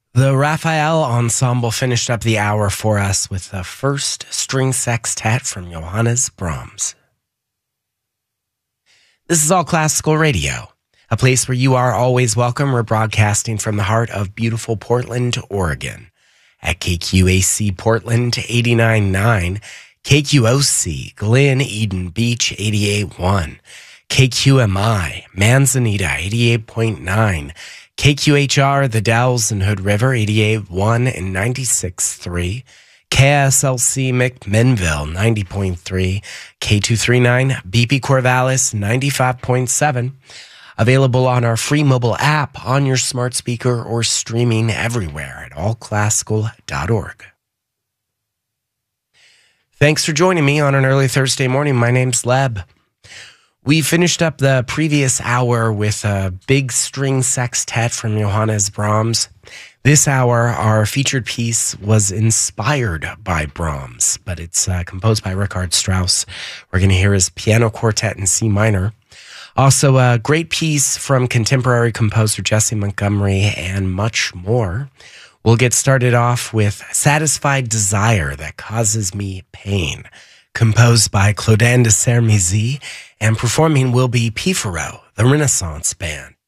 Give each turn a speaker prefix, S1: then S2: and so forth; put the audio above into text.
S1: The Raphael Ensemble finished up the hour for us with the first string sextet from Johannes Brahms. This is All Classical Radio, a place where you are always welcome. We're broadcasting from the heart of beautiful Portland, Oregon, at KQAC Portland 89.9, KQOC Glen Eden Beach 88.1, KQMI Manzanita 88.9, KQHR The Dalles and Hood River 88.1 and 96.3, KSLC McMinnville 90.3, K239 BP Corvallis 95.7. Available on our free mobile app, on your smart speaker, or streaming everywhere at allclassical.org. Thanks for joining me on an early Thursday morning. My name's Leb. We finished up the previous hour with a big string sextet from Johannes Brahms. This hour, our featured piece was inspired by Brahms, but it's composed by Richard Strauss. We're going to hear his piano quartet in C minor. Also, a great piece from contemporary composer Jessie Montgomery, and much more. We'll get started off with Satisfied Desire That Causes Me Pain, composed by Claudin de Sermizy, and performing will be Pifaro, the Renaissance Band.